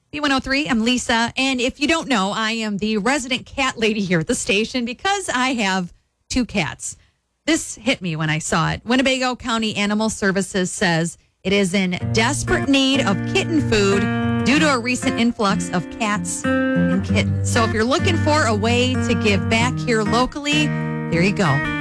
B103, I'm Lisa. And if you don't know, I am the resident cat lady here at the station because I have 2 cats. This hit me when I saw it. Winnebago County Animal Services says it is in desperate need of kitten food due to a recent influx of cats and kittens. So if you're looking for a way to give back here locally, there you go.